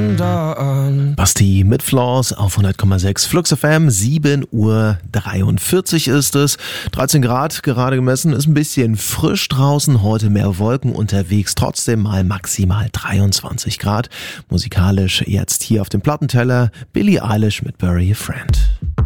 Basti mit Flaws auf 100,6 Flux FM, 7:43 Uhr ist es. 13 Grad gerade gemessen, ist ein bisschen frisch draußen, heute mehr Wolken unterwegs, trotzdem mal maximal 23 Grad. Musikalisch jetzt hier auf dem Plattenteller Billie Eilish mit Bury a Friend.